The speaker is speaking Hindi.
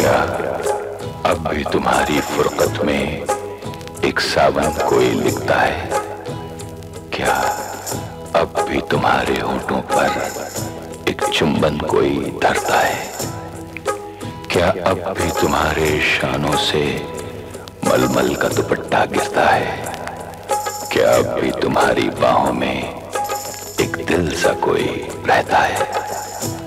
क्या अब भी तुम्हारी फुरकत में एक सावन कोई लिखता है? क्या अब भी तुम्हारे होठों पर एक चुंबन कोई धरता है? क्या अब भी तुम्हारे शानों से मलमल का दुपट्टा गिरता है? क्या अब भी तुम्हारी बाहों में एक दिल सा कोई रहता है?